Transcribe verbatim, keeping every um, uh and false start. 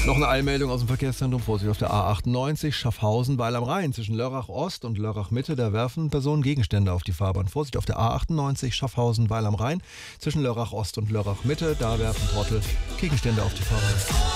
Noch eine Eilmeldung aus dem Verkehrszentrum. Vorsicht auf der A achtundneunzig, Schaffhausen, Weil am Rhein. Zwischen Lörrach Ost und Lörrach Mitte, da werfen Personen Gegenstände auf die Fahrbahn. Vorsicht auf der A achtundneunzig, Schaffhausen, Weil am Rhein. Zwischen Lörrach Ost und Lörrach Mitte, da werfen Trottel Gegenstände auf die Fahrbahn.